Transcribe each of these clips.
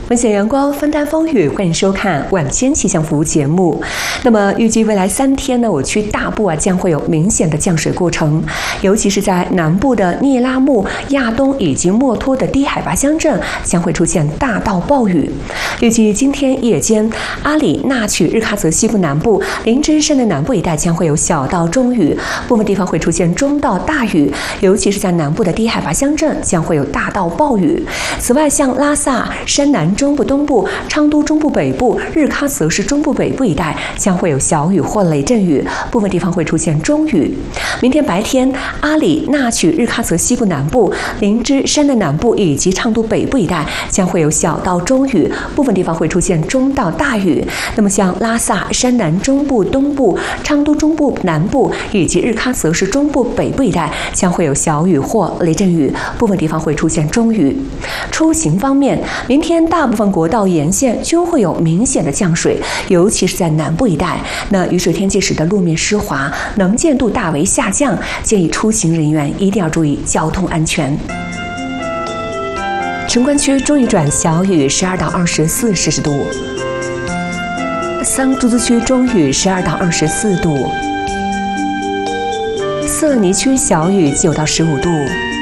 分享阳光，分担风雨，欢迎收看晚间气象服务节目。那么预计未来3天呢，我区大部将会有明显的降水过程，尤其是在南部的聂拉木、亚东以及墨脱的低海拔乡镇将会出现大到暴雨。预计今天夜间，阿里、纳曲、日喀则西部南部、林芝山的南部一带将会有小到中雨，部分地方会出现中到大雨，尤其是在南部的低海拔乡镇将会有大到暴雨。此外，像拉萨、山南中部东部、昌都中部北部、日喀则市中部北部一带将会有小雨或雷阵雨，部分地方会出现中雨。明天白天，阿里、纳曲、日喀则西部南部、林芝山的南部以及昌都北部一带将会有小到中雨，部分地方会出现中到大雨。那么像拉萨、山南中部东部、昌都中部南部以及日喀则市中部北部一带将会有小雨或雷阵雨，部分地方会出现中雨。出行方面，明天大部分国道沿线均会有明显的降水，尤其是在南部一带。那雨水天气使得路面湿滑，能见度大为下降，建议出行人员一定要注意交通安全。城关区中雨转小雨12到24摄氏度，桑珠孜区中雨12到24度，色尼区小雨9到15度，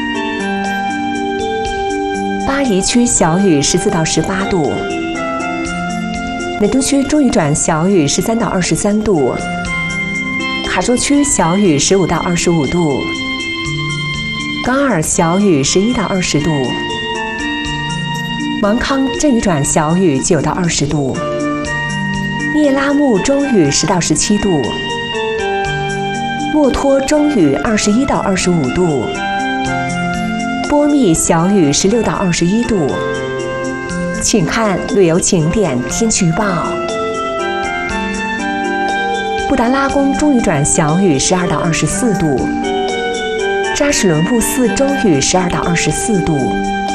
巴宜区小雨14到18度，美都区中雨转小雨13到23度，卡卓区小雨15到25度，噶尔小雨11到20度，芒康阵雨转小雨9到20度，聂拉木中雨10到17度，墨脱中雨21到25度，波密小雨16到21度。请看旅游景点天气预报：布达拉宫中雨转小雨12到24度，扎什伦布寺中雨12到24度，